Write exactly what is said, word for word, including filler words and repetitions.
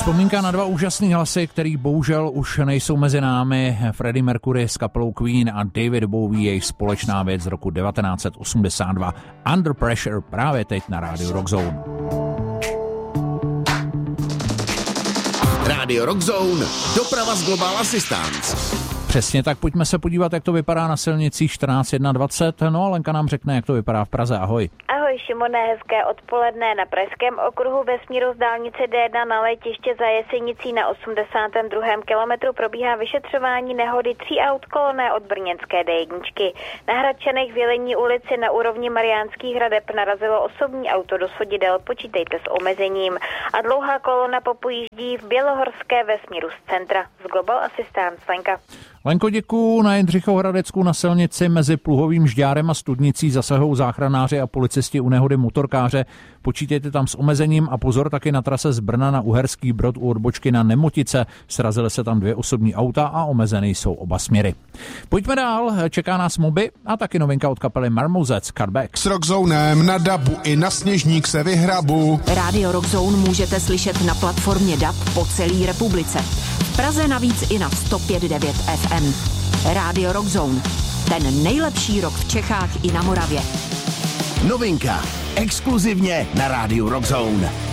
Vzpomínka na dva úžasný hlasy, který bohužel už nejsou mezi námi. Freddie Mercury s kapelou Queen a David Bowie, jejich společná věc z roku devatenáct set osmdesát dva. Under Pressure právě teď na rádiu Rock Zone. Rádio Rock Zone, doprava z Global Assistance. Přesně tak, pojďme se podívat, jak to vypadá na silnici čtrnáct dvacet jedna. No a Lenka nám řekne, jak to vypadá v Praze. Ahoj. Ahoj Šimone, hezké odpoledne. Na pražském okruhu ve směru z dálnice D jedna na letiště za Jesenicí na osmdesátém druhém kilometru probíhá vyšetřování nehody tří aut kolonné od brněnské D jedna. Na Hradčanech v Jelení ulici na úrovni Mariánských hradeb narazilo osobní auto do svodidel, počítejte s omezením. A dlouhá kolona popojíždí v Bělohorské ve směru z centra. Z Global Assistance, Lenka. Lenko, děkuju. Na Jindřichohradecku na silnici mezi Pluhovým Žďárem a Studnicí zasahou záchranáři a policisti u nehody motorkáře. Počítejte tam s omezením a pozor taky na trase z Brna na Uherský Brod u odbočky na Nemotice. Srazily se tam dvě osobní auta a omezené jsou oba směry. Pojďme dál, čeká nás Moby a taky novinka od kapely Marmozets, Cutback. S Rockzonem na dabu i na sněžník se vyhrabu. Rádio Rockzone můžete slyšet na platformě D A B po celé republice. V Praze navíc i na sto pět devět F M. Rádio Rockzone. Ten nejlepší rock v Čechách i na Moravě. Novinka. Exkluzivně na Rádiu Rock Zone.